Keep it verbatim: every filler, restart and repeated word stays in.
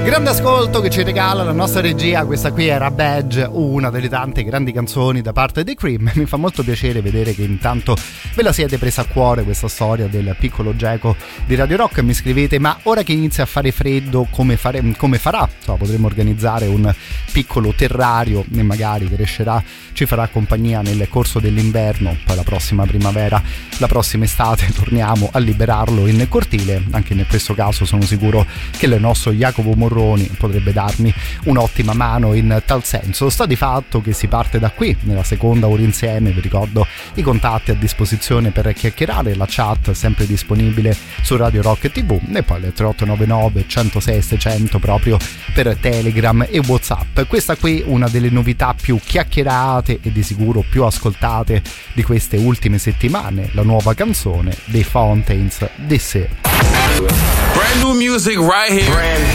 Grande ascolto che ci regala la nostra regia. Questa qui era Badge, una delle tante grandi canzoni da parte dei Cream. Mi fa molto piacere vedere che intanto ve la siete presa a cuore questa storia del piccolo geco di Radio Rock. Mi scrivete: ma ora che inizia a fare freddo come, fare, come farà? So, potremmo organizzare un piccolo terrario e magari crescerà, ci farà compagnia nel corso dell'inverno. Poi la prossima primavera, la prossima estate torniamo a liberarlo in cortile. Anche in questo caso sono sicuro che il nostro Jacopo Morroni potrebbe darmi un'ottima mano in tal senso. Sta di fatto che si parte da qui nella seconda ora insieme. Vi ricordo i contatti a disposizione per chiacchierare, la chat sempre disponibile su Radio Rock tivù e poi le tre otto nove nove uno zero sei seicento proprio per Telegram e WhatsApp. Questa qui una delle novità più chiacchierate e di sicuro più ascoltate di queste ultime settimane, la nuova canzone dei Fountains D C. Brand new music right here. Brand